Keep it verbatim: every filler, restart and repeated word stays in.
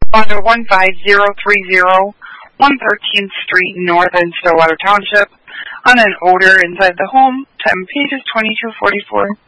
Under one five zero three zero, one thirteenth Street North in Stillwater Township, on an odor inside the home. Time pages twenty-two forty-four.